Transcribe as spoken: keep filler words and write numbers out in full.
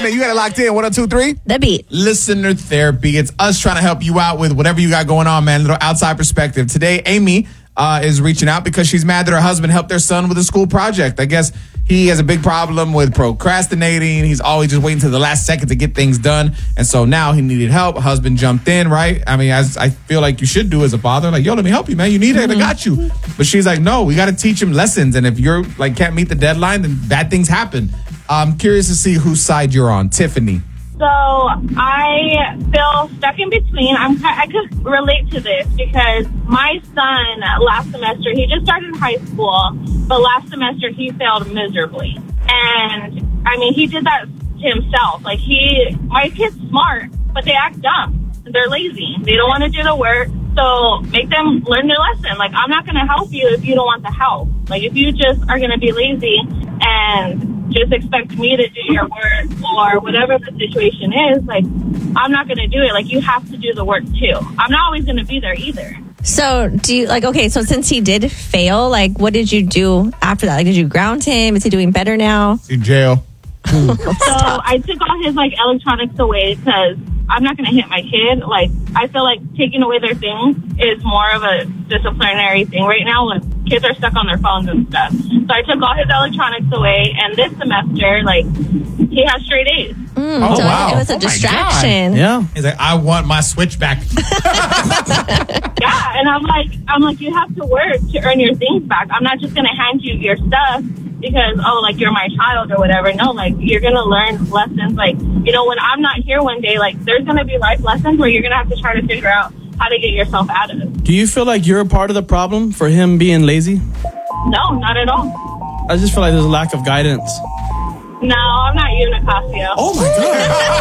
Amanda, you got it locked in. one oh two three The Beat. Listener therapy. It's us trying to help you out with whatever you got going on, man. A little outside perspective. Today, Amy uh, is reaching out because she's mad that her husband helped their son with a school project. I guess he has a big problem with procrastinating. He's always just waiting to the last second to get things done. And so now he needed help. Husband jumped in, right? I mean, as I feel like you should do as a father. Like, yo, let me help you, man. You need it. I got you. But she's like, no, we got to teach him lessons. And if you're like can't meet the deadline, then bad things happen. I'm curious to see whose side you're on. Tiffany. So I feel stuck in between. I'm I could relate to this because my son last semester, he just started high school, but last semester he failed miserably. And I mean, he did that to himself. Like he, my kid's smart, but they act dumb. They're lazy. They don't want to do the work. So make them learn their lesson. Like, I'm not going to help you if you don't want the help. Like, if you just are going to be lazy and just expect me to do your work or whatever the situation is, like, I'm not going to do it. Like, you have to do the work too. I'm not always going to be there either. So do you like, okay, so since he did fail, like, what did you do after that? Like, did you ground him? Is he doing better now? In jail. So I took all his, like, electronics away because I'm not going to hit my kid. Like, I feel like taking away their things is more of a disciplinary thing right now when kids are stuck on their phones and stuff. So I took all his electronics away, and this semester, like, he has straight A's. Mm, Oh, so wow. it was a Oh, my distraction. Yeah. He's like, I want my switch back. Yeah, and I'm like, I'm like, you have to work to earn your things back. I'm not just going to hand you your stuff because, oh, like, you're my child or whatever. No, like, you're going to learn lessons. Like, you know, when I'm not here one day, like, there's going to be life lessons where you're going to have to try to figure out how to get yourself out of it. Do you feel like you're a part of the problem for him being lazy? No, not at all. I just feel like there's a lack of guidance. No, I'm not you, Nicasio. Oh, my God.